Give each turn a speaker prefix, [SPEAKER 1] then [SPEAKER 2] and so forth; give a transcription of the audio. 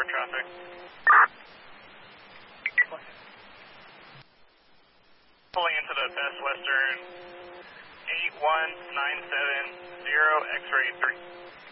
[SPEAKER 1] more traffic. Pulling into the Best Western 81970 X-ray 3.